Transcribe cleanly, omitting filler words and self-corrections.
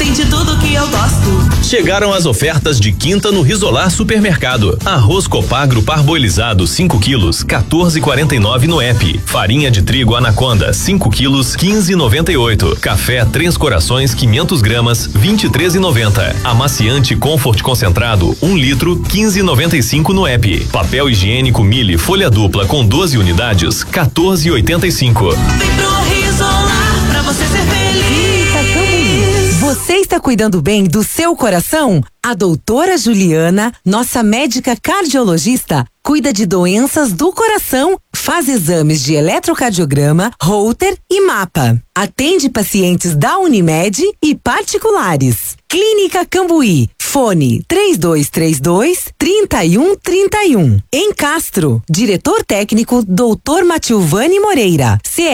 tem de tudo que eu gosto. Chegaram as ofertas de quinta no Risolar Supermercado. Arroz Copagro parboilizado 5 quilos, 14,49 no app. Farinha de trigo Anaconda 5 quilos, 15,98. Café Três Corações 500 gramas, 23,90. Amaciante Comfort concentrado 1 litro, 15,95 no app. Papel higiênico Mille folha dupla com 12 unidades, 14,85. Vem pro Risolar pra você ser feliz. Você está cuidando bem do seu coração? A doutora Juliana, nossa médica cardiologista, cuida de doenças do coração, faz exames de eletrocardiograma, Holter e mapa. Atende pacientes da Unimed e particulares. Clínica Cambuí, fone 3232-3131. Em Castro, diretor técnico Dr. Matilvani Moreira.